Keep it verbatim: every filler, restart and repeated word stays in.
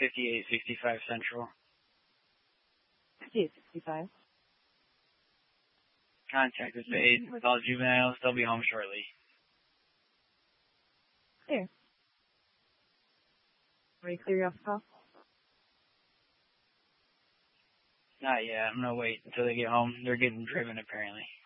fifty-eight sixty-five Central. fifty-eight sixty-five. Contact with the aid with all juveniles. They'll be home shortly. Clear. Ready to clear you off the call? Not yet. I'm going to wait until they get home. They're getting driven, apparently.